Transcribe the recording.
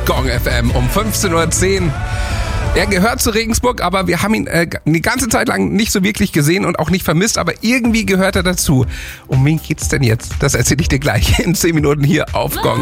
Gong FM um 15.10 Uhr. Er gehört zu Regensburg, aber wir haben ihn die ganze Zeit lang nicht so wirklich gesehen und auch nicht vermisst, aber irgendwie gehört er dazu. Um wen geht's denn jetzt? Das erzähle ich dir gleich in 10 Minuten hier auf Gong.